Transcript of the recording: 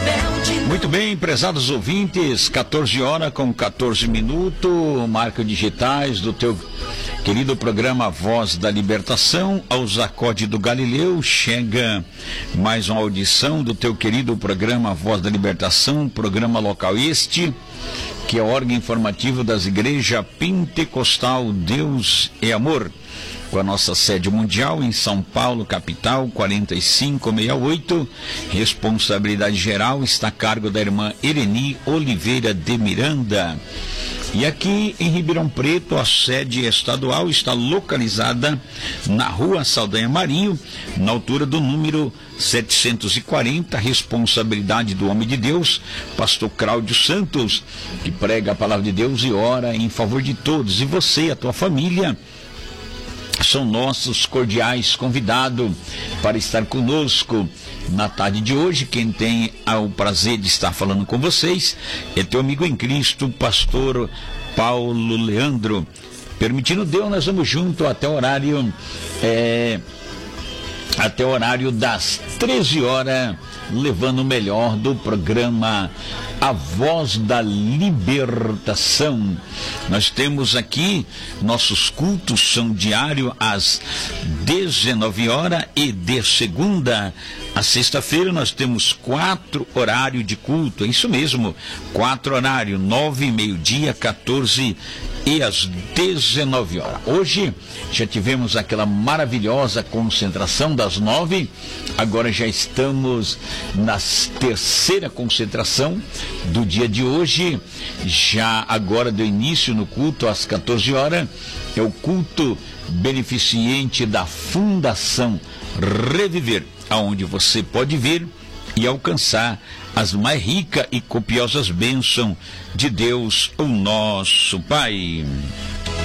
Muito bem, prezados ouvintes, 14 horas com 14 minutos, marca digitais do teu querido programa Voz da Libertação, ao Zacode do Galileu, chega mais uma audição do teu querido programa Voz da Libertação, programa local este, que é o órgão informativo das igrejas Pentecostal Deus e Amor, com a nossa sede mundial em São Paulo, capital, 4568. Responsabilidade geral está a cargo da irmã Ereni Oliveira de Miranda. E aqui em Ribeirão Preto, a sede estadual está localizada na Rua Saldanha Marinho, na altura do número 740, responsabilidade do homem de Deus, pastor Cláudio Santos, que prega a palavra de Deus e ora em favor de todos. E você, a tua família, são nossos cordiais convidados para estar conosco na tarde de hoje. Quem tem o prazer de estar falando com vocês é teu amigo em Cristo, pastor Paulo Leandro. Permitindo Deus, nós vamos junto até o horário das 13 horas, levando o melhor do programa A Voz da Libertação. Nós temos aqui, nossos cultos são diários às 19 horas e de segunda a sexta-feira nós temos 4 horários de culto, é isso mesmo, 4 horários, 9, meio-dia, 14 e às 19 horas. Hoje já tivemos aquela maravilhosa concentração das 9, agora já estamos na terceira concentração do dia de hoje, já agora deu início no culto às 14 horas, é o culto beneficente da Fundação Reviver, aonde você pode vir e alcançar as mais ricas e copiosas bênçãos de Deus, o nosso Pai.